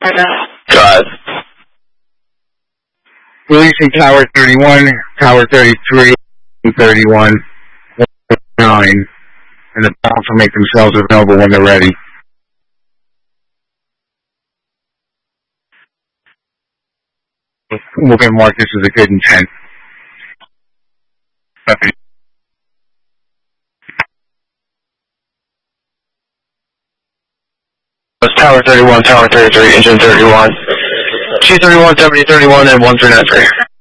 God. Releasing Tower 31, Tower 33, 31, 9, and the balance will make themselves available when they're ready. We're going to mark this as a good intent. Okay. Tower 31, Tower 33, Engine 31, G31, 7031, and 1393.